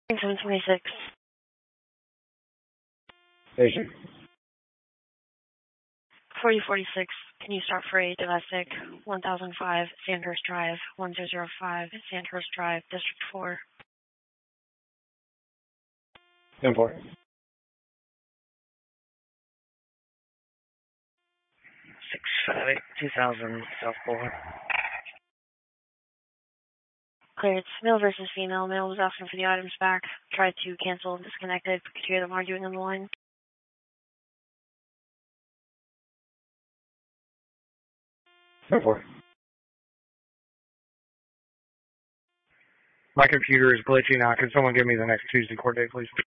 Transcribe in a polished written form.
726. Station. 4046, can you start for a domestic 1005 Sandhurst Drive, 1005 Sandhurst Drive, District 4. 10-4. 658 2000 South Boulevard. Clear, it's male versus female. Male was asking for the items back. Tried to cancel and disconnected. Could hear them arguing on the line. 10-4. My computer is glitching out. Can someone give me the next Tuesday court date, please?